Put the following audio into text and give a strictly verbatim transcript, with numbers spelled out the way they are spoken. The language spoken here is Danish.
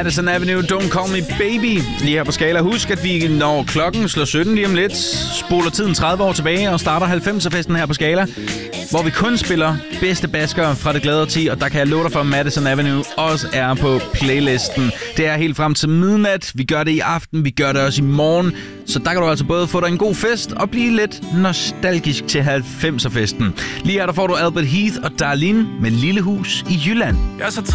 Madison Avenue, Don't Call Me Baby. Lige her på Skala. Husk, at vi når klokken slår sytten lige om lidt, spoler tiden tredive år tilbage og starter halvfemser-festen her på Skala, hvor vi kun spiller bedste baskere fra det glade årti, og der kan jeg love dig for, at Madison Avenue også er på playlisten. Det er helt frem til midnat. Vi gør det i aften, vi gør det også i morgen. Så der kan du altså både få dig en god fest og blive lidt nostalgisk til halvfemser-festen. Lige her der får du Albert Heath og Darlene med Lille Hus i Jylland.